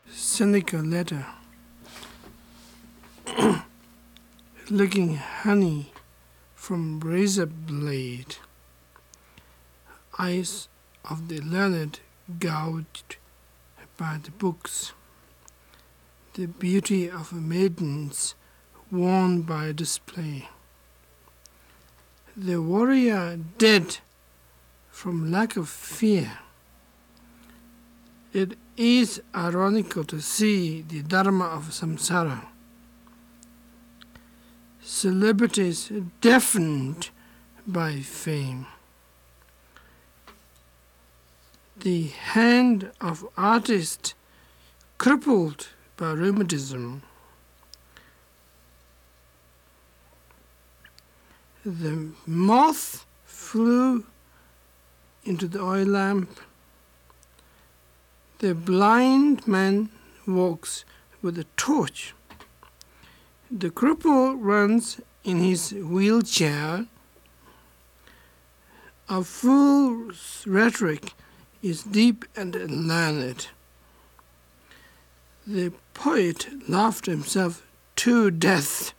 Seneca letter. Licking honey from razor blade. Eyes of the learned gouged by the books. The beauty of maidens worn by display. The warrior dead from lack of fear. It is ironical to see the dharma of samsara. Celebrities deafened by fame. The hand of artist crippled by rheumatism. The moth flew into the oil lamp. The blind man walks with a torch. The cripple runs in his wheelchair. A fool's rhetoric is deep and learned. The poet laughed himself to death.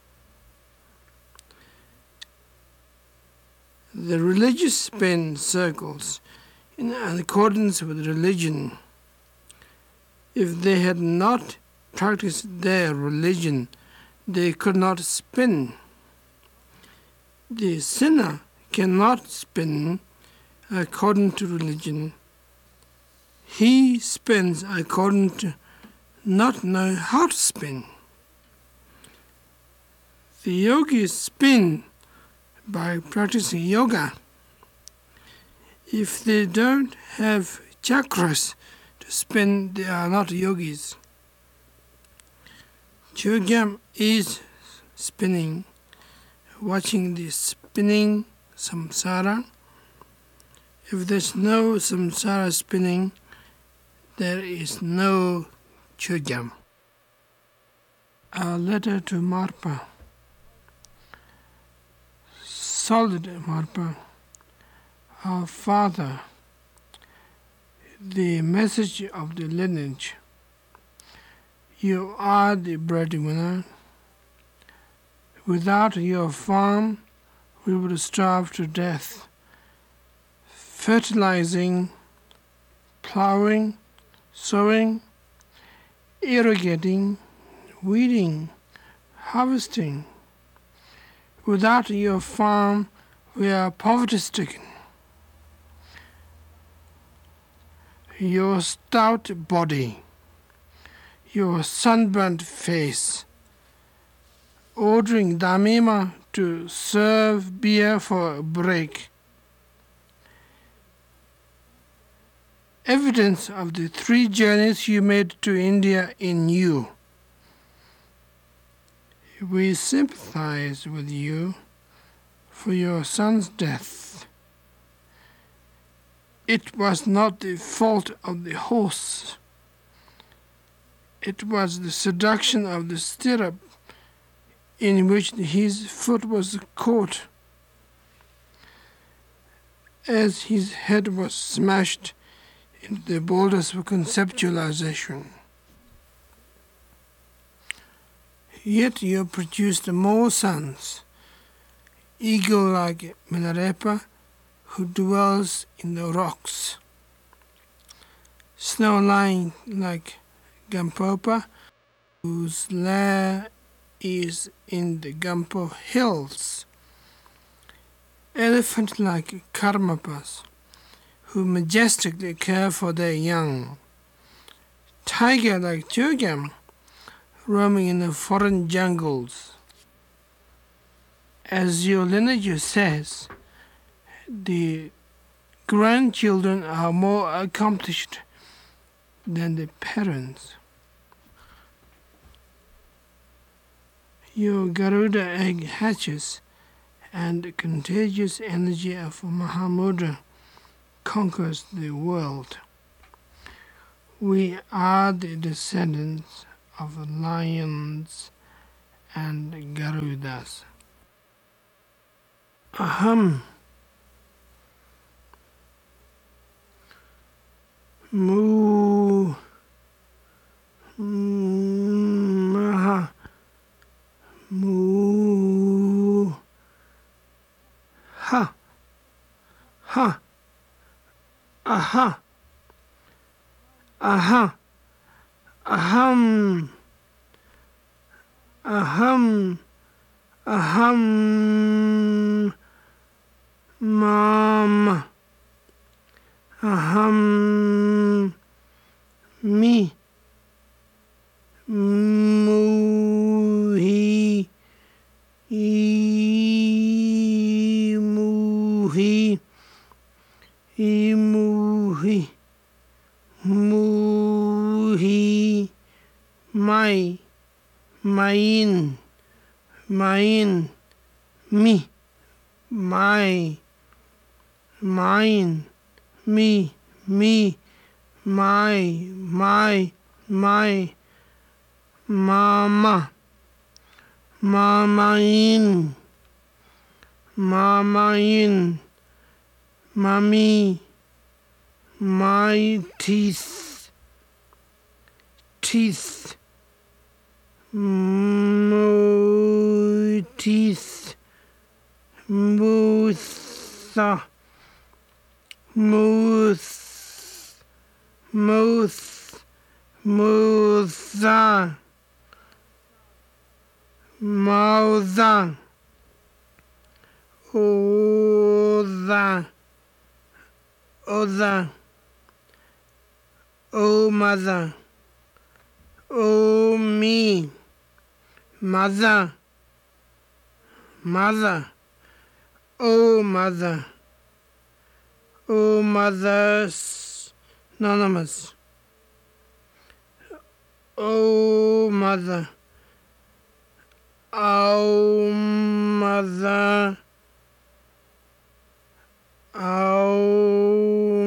The religious spin circles in accordance with religion. If they had not practiced their religion, they could not spin. The sinner cannot spin according to religion. He spins according to not knowing how to spin. The yogis spin by practicing yoga. If they don't have chakras to spin, they are not yogis. Chogyam is spinning, watching the spinning samsara. If there's no samsara spinning, there is no Chogyam. A letter to Marpa. Solid Marpa, our father, the message of the lineage. You are the breadwinner. Without your farm, we would starve to death. Fertilizing, plowing, sowing, irrigating, weeding, harvesting. Without your farm, we are poverty-stricken. Your stout body, your sunburnt face, ordering Damima to serve beer for a break. Evidence of the 3 journeys you made to India in you. We sympathize with you for your son's death. It was not the fault of the horse. It was the seduction of the stirrup in which his foot was caught. As his head was smashed into the boulders of conceptualization. Yet you produced more sons, eagle like Milarepa, who dwells in the rocks, snow-lying like Gampopa, whose lair is in the Gampo hills, elephant like Karmapas, who majestically care for their young, tiger like Chogyam, roaming in the foreign jungles. As your lineage says, the grandchildren are more accomplished than the parents. Your Garuda egg hatches, and the contagious energy of Mahamudra conquers the world. We are the descendants of lions and Garudas. Aham. Mu aham, aham, aham, aham, mama, aham, me, muhi, imuhi, imuhi, muhi, my, mine, mine, me, my, mine, me, my, mama, mamain, mamain, mommy, my teeth, teeth, my teeth, mouth, mouth, mouth, mouth, mouth, other, other, oh mother, oh me, mother, mother, oh mother, oh mother's anonymous, oh mother, oh mother, oh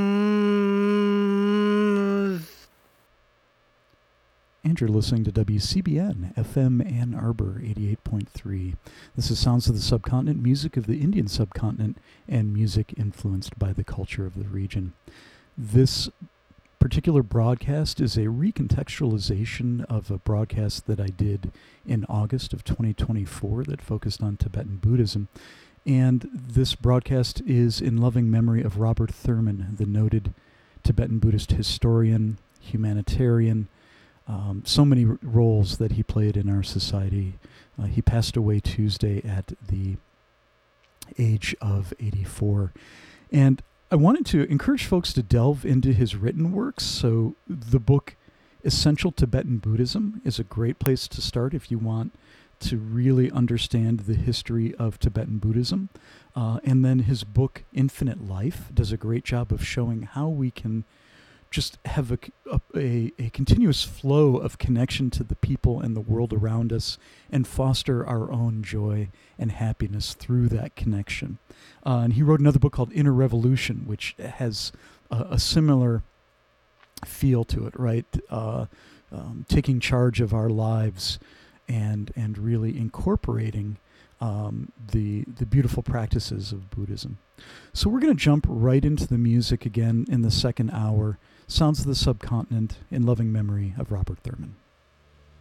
And you're listening to WCBN FM Ann Arbor 88.3. This is Sounds of the Subcontinent, music of the Indian subcontinent, and music influenced by the culture of the region. This particular broadcast is a recontextualization of a broadcast that I did in August of 2024 that focused on Tibetan Buddhism. And this broadcast is in loving memory of Robert Thurman, the noted Tibetan Buddhist historian, humanitarian, so many roles that he played in our society. He passed away Tuesday at the age of 84. And I wanted to encourage folks to delve into his written works. So the book Essential Tibetan Buddhism is a great place to start if you want to really understand the history of Tibetan Buddhism. And then his book Infinite Life does a great job of showing how we can just have a continuous flow of connection to the people and the world around us and foster our own joy and happiness through that connection. And he wrote another book called Inner Revolution, which has a similar feel to it, right? Taking charge of our lives and really incorporating the beautiful practices of Buddhism. So we're going to jump right into the music again in the second hour. Sounds of the Subcontinent in loving memory of Robert Thurman.